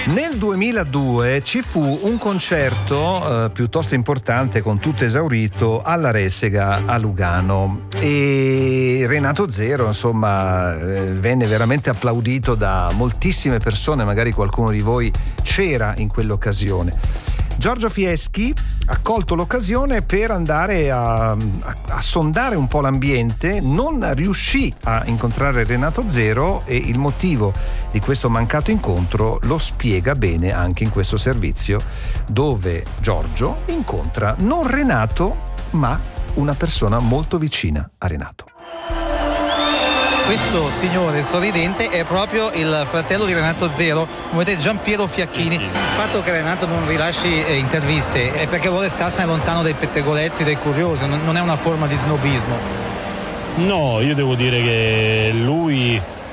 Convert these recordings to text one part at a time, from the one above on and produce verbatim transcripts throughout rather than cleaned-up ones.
Nel duemiladue ci fu un concerto eh, piuttosto importante, con tutto esaurito, alla Resega a Lugano, e Renato Zero insomma eh, venne veramente applaudito da moltissime persone, magari qualcuno di voi c'era in quell'occasione. Giorgio Fieschi ha colto l'occasione per andare a, a, a sondare un po' l'ambiente, non riuscì a incontrare Renato Zero e il motivo di questo mancato incontro lo spiega bene anche in questo servizio, dove Giorgio incontra non Renato ma una persona molto vicina a Renato. Questo signore sorridente è proprio il fratello di Renato Zero, come vedete, Giampiero Fiacchini. Il fatto che Renato non rilasci eh, interviste è perché vuole starsene lontano dai pettegolezzi, dai curiosi, non, non è una forma di snobismo. No, io devo dire che lui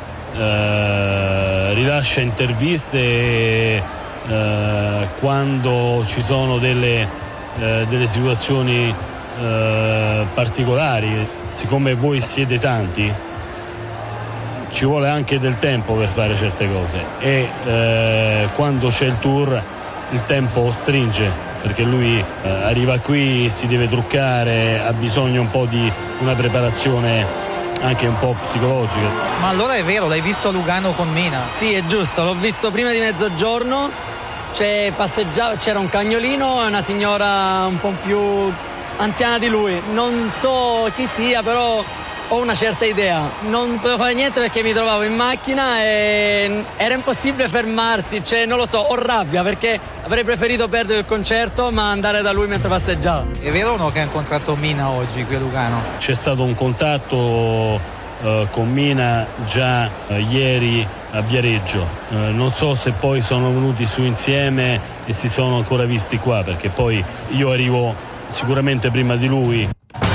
eh, rilascia interviste eh, quando ci sono delle, eh, delle situazioni eh, particolari. Siccome voi siete tanti, ci vuole anche del tempo per fare certe cose e eh, quando c'è il tour il tempo stringe, perché lui eh, arriva qui, si deve truccare, ha bisogno un po' di una preparazione anche un po' psicologica. Ma allora è vero, l'hai visto a Lugano con Mina? Sì, è giusto, l'ho visto prima di mezzogiorno, c'è passeggia- c'era un cagnolino e una signora un po' più anziana di lui, non so chi sia, però ho una certa idea. Non potevo fare niente perché mi trovavo in macchina e era impossibile fermarsi, cioè non lo so, ho rabbia perché avrei preferito perdere il concerto ma andare da lui mentre passeggiava. È vero o no che ha incontrato Mina oggi qui a Lugano? C'è stato un contatto eh, con Mina già eh, ieri a Viareggio, eh, non so se poi sono venuti su insieme e si sono ancora visti qua, perché poi io arrivo sicuramente prima di lui.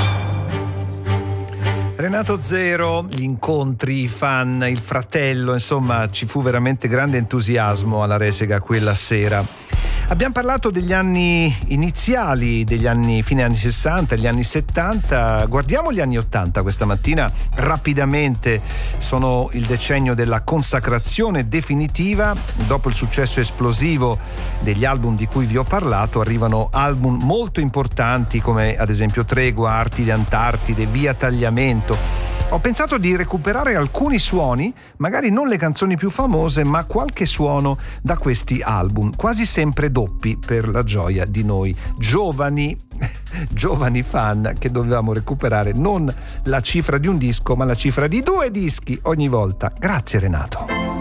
Renato Zero, gli incontri, i fan, il fratello, insomma ci fu veramente grande entusiasmo alla Resega quella sera. Abbiamo parlato degli anni iniziali, degli anni fine anni sessanta, gli anni settanta, guardiamo gli anni ottanta questa mattina rapidamente. Sono il decennio della consacrazione definitiva. Dopo il successo esplosivo degli album di cui vi ho parlato, arrivano album molto importanti come ad esempio Tregua, Arti di Antartide, Via Tagliamento. Ho pensato di recuperare alcuni suoni, magari non le canzoni più famose, ma qualche suono da questi album, quasi sempre doppi per la gioia di noi giovani, giovani fan che dovevamo recuperare non la cifra di un disco, ma la cifra di due dischi ogni volta. Grazie Renato.